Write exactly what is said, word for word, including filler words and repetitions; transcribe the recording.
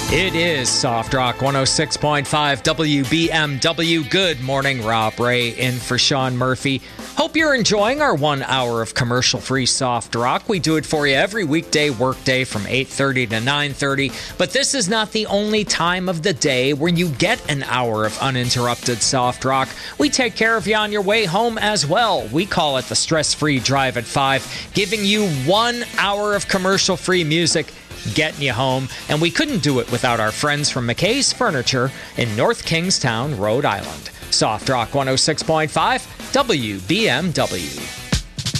It is Soft Rock one oh six point five W B M W. Good morning, Rob Ray in for Sean Murphy. Hope you're enjoying our one hour of commercial-free Soft Rock. We do it for you every weekday workday from eight thirty to nine thirty. But this is not the only time of the day where you get an hour of uninterrupted Soft Rock. We take care of you on your way home as well. We call it the Stress-Free Drive at five, giving you one hour of commercial-free music, getting you home, and we couldn't do it without our friends from McKay's Furniture in North Kingstown, Rhode Island. Soft Rock one oh six point five W B M W.